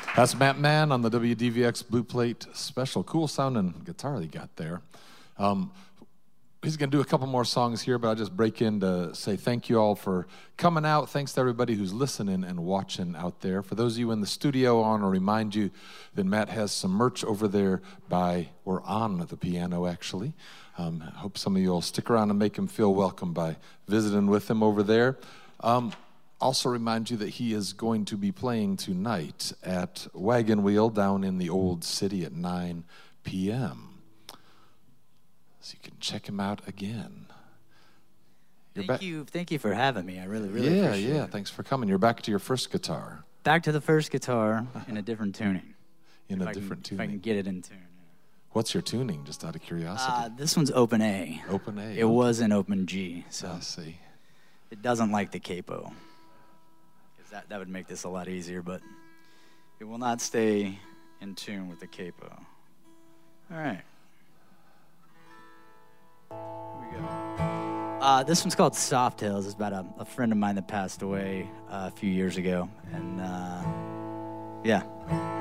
That's Matt Mann on the WDVX Blue Plate Special. Cool sounding guitar he got there. He's going to do a couple more songs here, but I'll just break in to say thank you all for coming out. Thanks to everybody who's listening and watching out there. For those of you in the studio, I want to remind you that Matt has some merch over there or on the piano, actually. I hope some of you will stick around and make him feel welcome by visiting with him over there. Also remind you that he is going to be playing tonight at Wagon Wheel down in the Old City at 9 p.m. So you can check him out again. Thank you for having me. I really appreciate it. Yeah, thanks for coming. You're back to your first guitar. Back to the first guitar in a different tuning. If I can get it in tune. What's your tuning, just out of curiosity? This one's open A. Open A. It was an open G, so I see. It doesn't like the capo. That would make this a lot easier, but it will not stay in tune with the capo. All right. Here we go. This one's called Soft Hills. It's about a friend of mine that passed away a few years ago. And, yeah.